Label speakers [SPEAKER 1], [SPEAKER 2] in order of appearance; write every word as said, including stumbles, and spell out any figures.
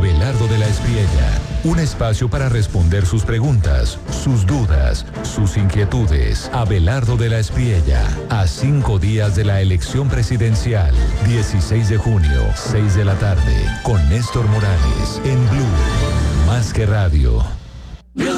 [SPEAKER 1] Abelardo de la Espriella, un espacio para responder sus preguntas, sus dudas, sus inquietudes. Abelardo de la Espriella, a cinco días de la elección presidencial, dieciséis de junio, seis de la tarde, con Néstor Morales, en Blue, más que radio.